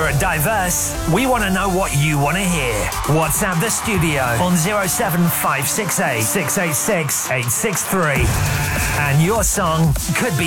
Here at Diverse, we want to know what you want to hear. WhatsApp the studio on 07568 686 863. And your song could be